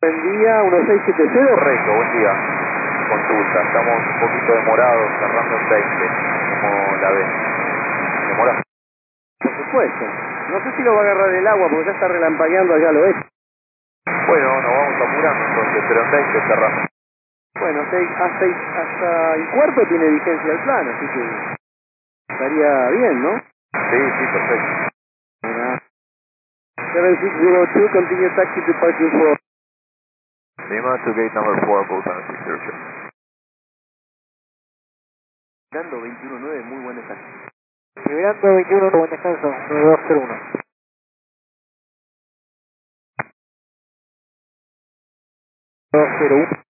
Buen día, 1670. Correcto, buen día. Consulta, estamos un poquito demorados, cerrando en 20. ¿Cómo la ves? ¿Demora? Por supuesto. No sé si lo va a agarrar el agua porque ya está relampagueando allá lo es. Bueno, nos vamos apurando entonces, pero en 20 cerramos. Bueno, hasta el cuarto tiene vigencia el plan, así que estaría bien, ¿no? Sí, perfecto. 7602, continue taxi to parking 4. Lima to gate number 4, Bhutan 606. Dando 21.9, muy buen descanso. Liberando 21, buen descanso, 9201. 201.